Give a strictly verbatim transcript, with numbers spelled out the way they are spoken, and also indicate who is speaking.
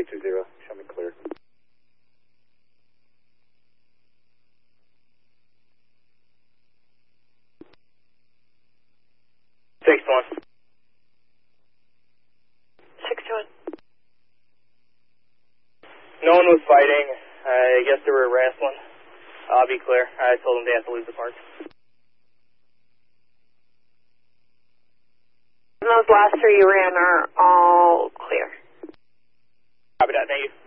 Speaker 1: two zero. Show me clear.
Speaker 2: Six one.
Speaker 3: Six one.
Speaker 2: No one was fighting. I guess they were wrestling. I'll be clear. I told them they have to leave the park.
Speaker 3: And those last three you ran are all clear.
Speaker 2: Copy that. Thank you.